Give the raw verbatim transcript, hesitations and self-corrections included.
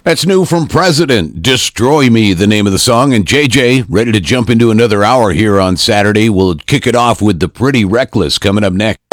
That's new from President. Destroy Me, the name of the song. And J J, ready to jump into another hour here on Saturday. We'll kick it off with the Pretty Reckless coming up next.